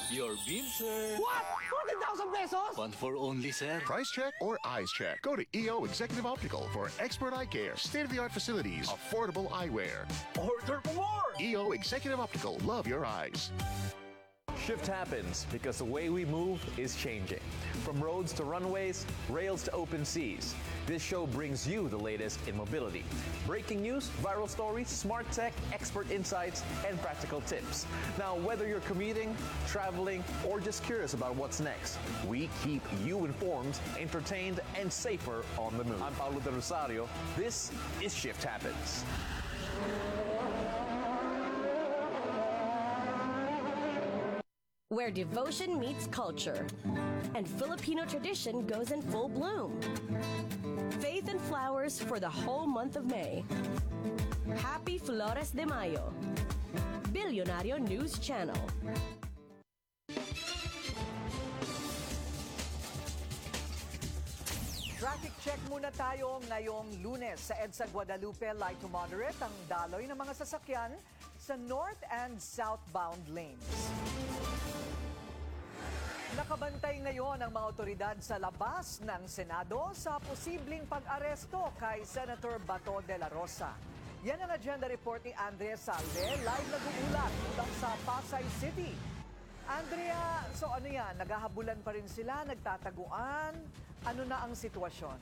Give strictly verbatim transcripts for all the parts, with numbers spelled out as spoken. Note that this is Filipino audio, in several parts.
Your bill, sir. What? forty thousand pesos? One for only, sir. Price check or eyes check? Go to E O Executive Optical for expert eye care, state-of-the-art facilities, affordable eyewear. Order for more! E O Executive Optical, love your eyes. Shift happens because the way we move is changing. From roads to runways, rails to open seas. This show brings you the latest in mobility. Breaking news, viral stories, smart tech, expert insights, and practical tips. Now, whether you're commuting, traveling, or just curious about what's next, we keep you informed, entertained, and safer on the move. I'm Paulo De Rosario. This is Shift Happens. Where devotion meets culture and Filipino tradition goes in full bloom. Faith and flowers for the whole month of May. Happy Flores de Mayo. Billionario News Channel. Traffic check muna tayo ngayong Lunes sa EDSA Guadalupe. Light to moderate ang daloy ng mga sasakyan sa north and southbound lanes. Nakabantay ngayon ang mga otoridad sa labas ng Senado sa posibleng pag-aresto kay Senator Bato de la Rosa. Yan ang agenda report ni Andrea Salve, live nag-uulat mula sa Pasay City. Andrea, so ano yan? Naghahabulan pa rin sila? Nagtataguan? Ano na ang sitwasyon?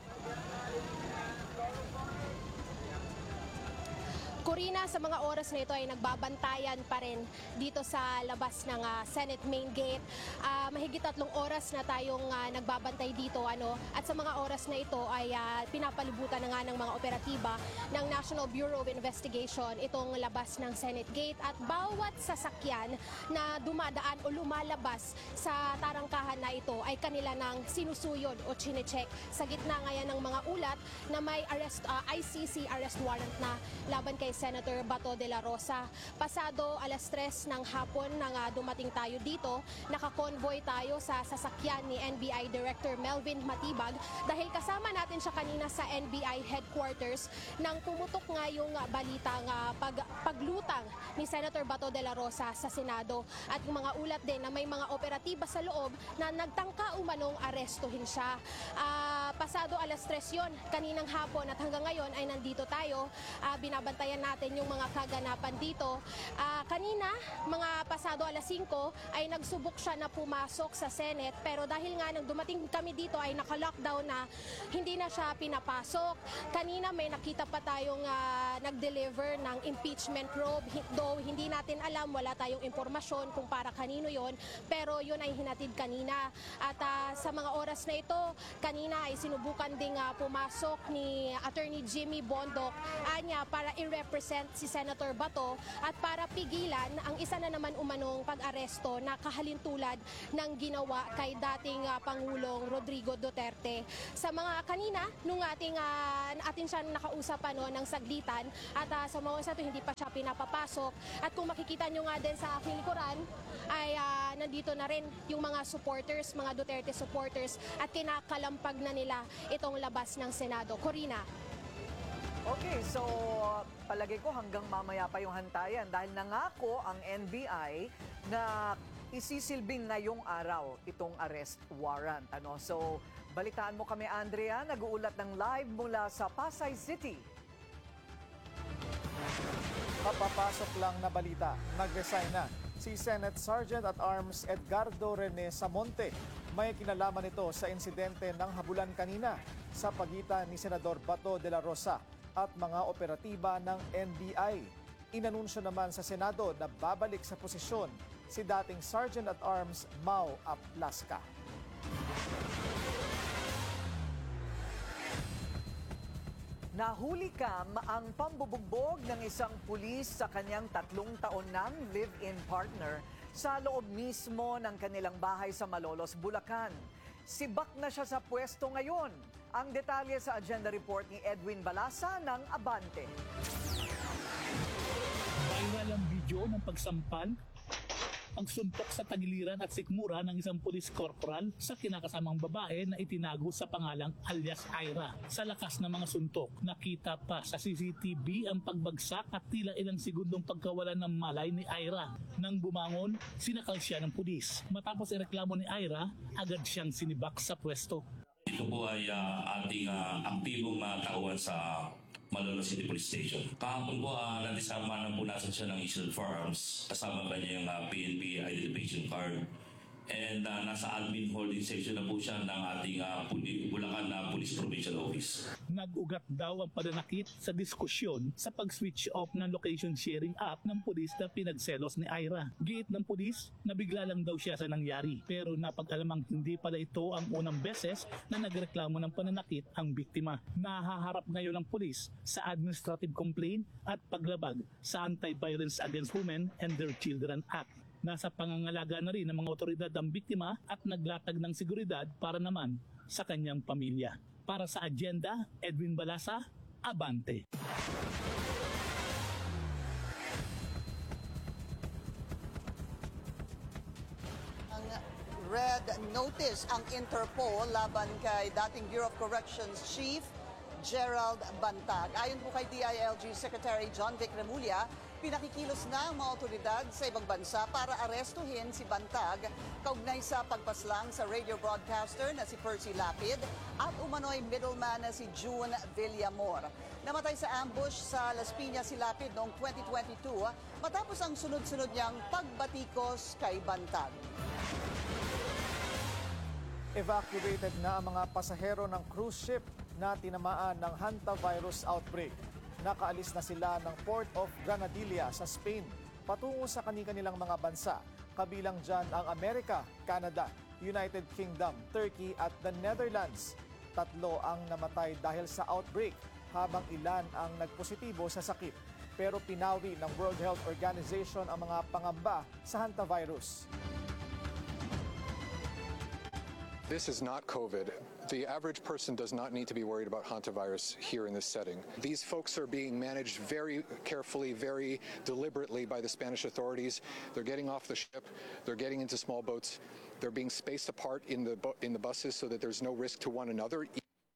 Corina, sa mga oras na ito ay nagbabantayan pa rin dito sa labas ng uh, Senate Main Gate. Uh, mahigit tatlong oras na tayong uh, nagbabantay dito. Ano, at sa mga oras na ito ay uh, pinapalibutan na nga ng mga operatiba ng National Bureau of Investigation itong labas ng Senate Gate. At bawat sasakyan na dumadaan o lumalabas sa tarangkahan na ito ay kanila nang sinusuyod o chinecheck. Sa gitna ngayon ng mga ulat na may arrest, uh, I C C arrest warrant na laban kay Senator Bato de la Rosa. Pasado alas tres ng hapon nang uh, dumating tayo dito, nakakonvoy tayo sa sasakyan ni N B I Director Melvin Matibag dahil kasama natin siya kanina sa N B I headquarters nang pumutok nga yung uh, balitang uh, pag, paglutang ni Senator Bato de la Rosa sa Senado at yung mga ulat din na may mga operatiba sa loob na nagtangka umanong arestuhin siya. Uh, pasado alas tres yon kaninang hapon at hanggang ngayon ay nandito tayo, uh, binabantayan natin yung mga kaganapan dito. Uh, kanina, mga pasado alas singko, ay nagsubok siya na pumasok sa Senate pero dahil nga nang dumating kami dito ay naka-lockdown na, hindi na siya pinapasok. Kanina may nakita pa tayong uh, nag-deliver ng impeachment robe. Though hindi natin alam, wala tayong impormasyon kung para kanino yon, pero yun ay hinatid kanina. At uh, sa mga oras na ito, kanina ay sinubukan ding uh, pumasok ni Attorney Jimmy Bondoc anya para i-represent si Senator Bato at para pigilan ang isa na naman umanong pag-aresto na kahalintulad ng ginawa kay dating uh, Pangulong Rodrigo Duterte. Sa mga kanina, nung ating, uh, ating siya nakausap ano, ng saglitan at uh, sa mga isa hindi pa siya pinapapasok at kung makikita nyo nga din sa aking likuran ay uh, nandito na rin yung mga supporters, mga Duterte supporters at kinakalampag na nila itong labas ng Senado. Corina. Okay, so palagay ko hanggang mamaya pa yung hantayan dahil nangako ang N B I na isisilbing ngayong araw itong arrest warrant. Ano? So balitaan mo kami, Andrea, nag-uulat ng live mula sa Pasay City. Papapasok lang na balita, nag-resign na si Senate Sergeant at Arms Edgardo Rene Samonte. May kinalaman ito sa insidente ng habulan kanina sa pagitan ni Senador Bato de la Rosa at mga operatiba ng N B I. Inanunsyo naman sa Senado na babalik sa posisyon si dating Sergeant at Arms Mau Aplasca. Nahuli kam ang pambubugbog ng isang pulis sa kanyang tatlong taon ng live-in partner sa loob mismo ng kanilang bahay sa Malolos, Bulacan. Sibak na siya sa pwesto ngayon. Ang detalye sa agenda report ni Edwin Balasa ng Abante. Viral ang video ng pagsampan pagsuntok sa tagiliran at sikmura ng isang police corporal sa kinakasamang babae na itinago sa pangalang alias Ira. Sa lakas ng mga suntok, nakita pa sa C C T V ang pagbagsak at tila ilang segundong pagkawalan ng malay ni Ira. Nang bumangon, sinakal siya ng pulis. Matapos ireklamo ni Ira, agad siyang sinibak sa pwesto. Ito po ay uh, ating uh, aktibong uh, tauhan sa Malolos City Police Station. Kahapon po, uh, natisama na po natin siya ng issued firearms. Kasama pa niya yung uh, P N P identification card. And uh, nasa admin holding section na po siya ng ating uh, Bulacan na uh, Police Provincial Office. Nag-ugat daw ang pananakit sa diskusyon sa pag-switch off ng location sharing app ng pulis na pinagselos ni Ira. Giit ng pulis, nabigla lang daw siya sa nangyari. Pero napag-alamang hindi pala ito ang unang beses na nagreklamo ng pananakit ang biktima. Nahaharap ngayon ng pulis sa administrative complaint at paglabag sa Anti-Violence Against Women and Their Children Act. Nasa pangangalaga na rin ng mga otoridad ang biktima at naglatag ng seguridad para naman sa kanyang pamilya. Para sa Agenda, Edwin Balasa, Abante. Ang red notice ang Interpol laban kay dating Bureau of Corrections Chief Gerald Bantag. Ayon po kay D I L G Secretary John Vic Remulla, pinakikilos na ang mga otoridad sa ibang bansa para arestuhin si Bantag kaugnay sa pagpaslang sa radio broadcaster na si Percy Lapid at umano'y middleman na si June Villamor. Namatay sa ambush sa Las Piñas si Lapid noong twenty twenty-two matapos ang sunod-sunod niyang pagbatikos kay Bantag. Evacuated na ang mga pasahero ng cruise ship na tinamaan ng hantavirus outbreak. Nakaalis na sila ng Port of Granadilla sa Spain patungo sa kani-kanilang mga bansa. Kabilang dyan ang Amerika, Canada, United Kingdom, Turkey at the Netherlands. Tatlo ang namatay dahil sa outbreak habang ilan ang nagpositibo sa sakit. Pero pinawi ng World Health Organization ang mga pangamba sa hantavirus. This is not COVID. The average person does not need to be worried about hantavirus here in this setting. These folks are being managed very carefully, very deliberately by the Spanish authorities. They're getting off the ship, they're getting into small boats, they're being spaced apart in the, bu- in the buses so that there's no risk to one another.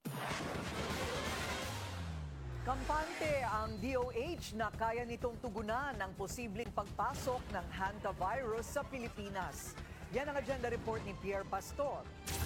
Kampante ang D O H na kaya nitong tugunan ang posibleng pagpasok ng hantavirus sa Pilipinas. Yan ang agenda report ni Pierre Pastor.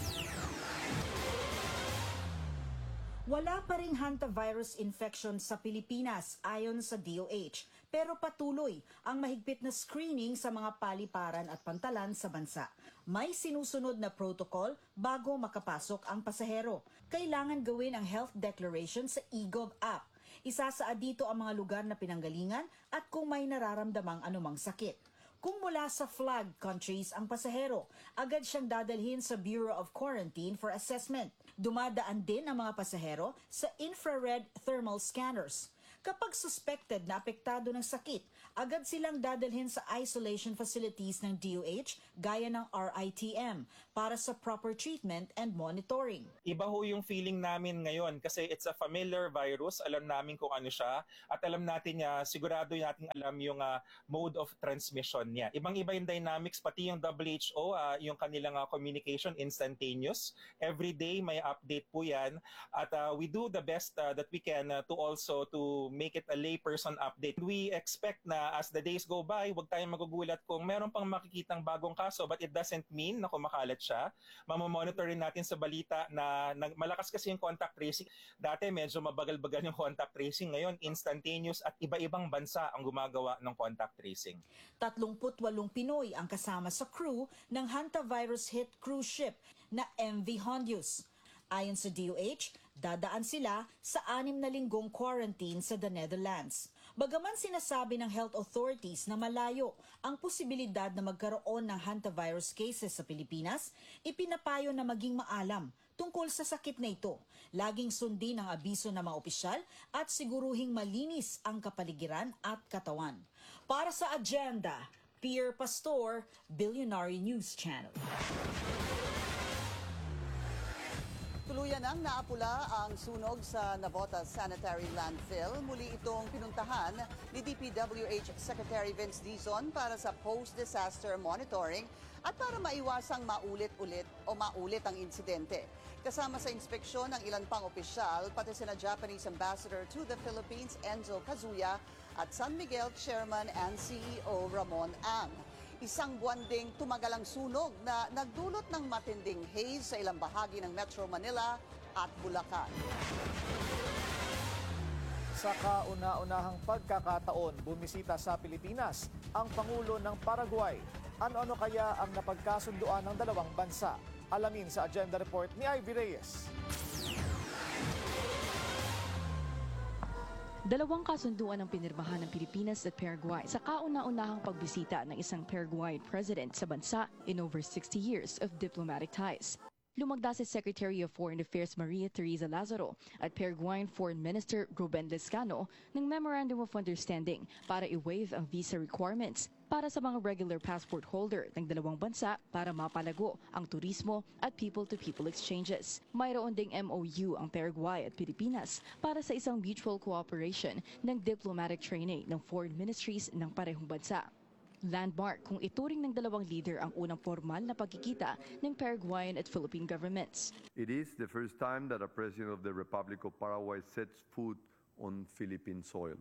Wala pa ring hantavirus infection sa Pilipinas ayon sa D O H, pero patuloy ang mahigpit na screening sa mga paliparan at pantalan sa bansa. May sinusunod na protocol bago makapasok ang pasahero. Kailangan gawin ang health declaration sa eGov app. Isasaad dito ang mga lugar na pinanggalingan at kung may nararamdamang anumang sakit. Kung mula sa flag countries ang pasahero, agad siyang dadalhin sa Bureau of Quarantine for assessment. Dumadaan din ang mga pasahero sa infrared thermal scanners. Kapag suspected na apektado ng sakit, agad silang dadalhin sa isolation facilities ng D O H gaya ng R I T M para sa proper treatment and monitoring. Iba ho yung feeling namin ngayon kasi it's a familiar virus. Alam namin kung ano siya at alam natin niya, sigurado natin alam yung uh, mode of transmission niya. Ibang-iba yung dynamics, pati yung W H O, uh, yung kanilang uh, communication instantaneous. Every day may update po yan at uh, we do the best uh, that we can uh, to also to make it a layperson update. We expect na as the days go by, huwag tayong magugulat kung meron pang makikitang bagong kaso but it doesn't mean na kumakalat siya. Mamamonitor rin natin sa balita na, na malakas kasi yung contact tracing. Dati medyo mabagal-bagal yung contact tracing. Ngayon, instantaneous at iba-ibang bansa ang gumagawa ng contact tracing. tatlumpu't-walong Pinoy ang kasama sa crew ng hantavirus hit cruise ship na M V Hondius. Ayon sa D O H, dadaan sila sa anim na linggong quarantine sa the Netherlands. Bagaman sinasabi ng health authorities na malayo ang posibilidad na magkaroon ng hantavirus cases sa Pilipinas, ipinapayo na maging maalam tungkol sa sakit na ito. Laging sundin ang abiso ng mga opisyal at siguruhing malinis ang kapaligiran at katawan. Para sa Agenda, Pierre Pastor, Billionaire News Channel. Tuluyan nang naapula ang sunog sa Navotas Sanitary Landfill. Muli itong pinuntahan ni D P W H Secretary Vince Dizon para sa post-disaster monitoring at para maiwasang maulit-ulit o maulit ang insidente. Kasama sa inspeksyon ng ilan pang opisyal, pati sina Japanese Ambassador to the Philippines Enzo Kazuya at San Miguel Chairman and C E O Ramon Ang. Isang buwan ding tumagal ang sunog na nagdulot ng matinding haze sa ilang bahagi ng Metro Manila at Bulacan. Sa kauna-unahang pagkakataon, bumisita sa Pilipinas ang Pangulo ng Paraguay. Ano-ano kaya ang napagkasunduan ng dalawang bansa? Alamin sa agenda report ni Ivy Reyes. Dalawang kasunduan ang pinirmahan ng Pilipinas at Paraguay sa kauna-unahang pagbisita ng isang Paraguayan president sa bansa in over sixty years of diplomatic ties. Lumagda si Secretary of Foreign Affairs Maria Teresa Lazaro at Paraguayan Foreign Minister Ruben Lescano ng Memorandum of Understanding para i-waive ang visa requirements para sa mga regular passport holder ng dalawang bansa para mapalago ang turismo at people-to-people exchanges. Mayroon ding M O U ang Paraguay at Pilipinas para sa isang mutual cooperation ng diplomatic training ng foreign ministries ng parehong bansa. Landmark kung ituring ng dalawang leader ang unang formal na pagkikita ng Paraguayan at Philippine governments. It is the first time that a president of the Republic of Paraguay sets foot on Philippine soil.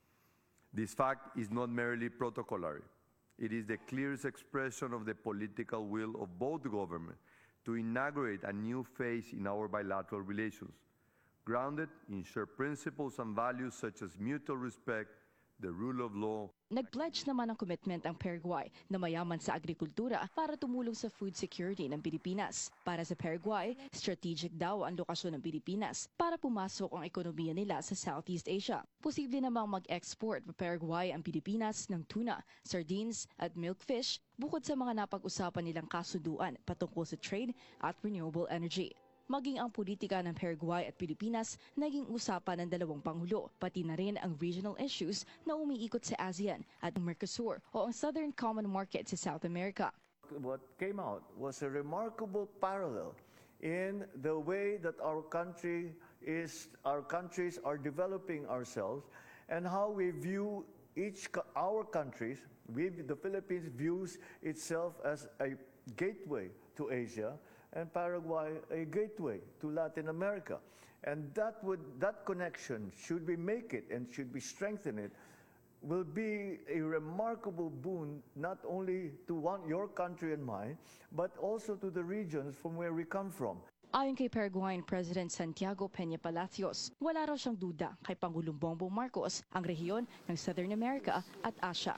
This fact is not merely protocolary. It is the clearest expression of the political will of both governments to inaugurate a new phase in our bilateral relations, grounded in shared principles and values such as mutual respect, the rule of law. Nag-pledge naman ng commitment ang Paraguay na mayaman sa agrikultura para tumulong sa food security ng Pilipinas. Para sa Paraguay, strategic daw ang lokasyon ng Pilipinas para pumasok ang ekonomiya nila sa Southeast Asia. Posible namang mag-export pa Paraguay ang Pilipinas ng tuna, sardines at milkfish bukod sa mga napag-usapan nilang kasunduan patungkol sa trade at renewable energy. Maging ang politika ng Paraguay at Pilipinas naging usapan ng dalawang pangulo, pati na rin ang regional issues na umiikot sa ASEAN at Mercosur o ang Southern Common Market sa South America. What came out was a remarkable parallel in the way that our country is, our countries are developing ourselves and how we view each our countries. We, the Philippines views itself as a gateway to Asia, and Paraguay a gateway to Latin America. And that would that connection, should we make it and should we strengthen it, will be a remarkable boon not only to one, your country and mine, but also to the regions from where we come from. Ayon kay Paraguayan President Santiago Peña Palacios, wala raw siyang duda kay Pangulong Bongbong Marcos ang rehiyon ng Southern America at Asia.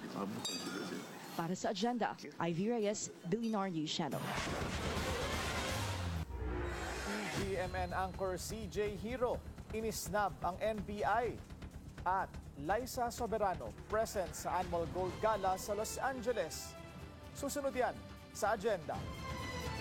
Para sa agenda, Ivy Reyes, Billionaire News Channel. G M N anchor C J Hero, inisnab ang N B I. At Liza Soberano, present sa Annual Gold Gala sa Los Angeles. Susunod yan sa agenda.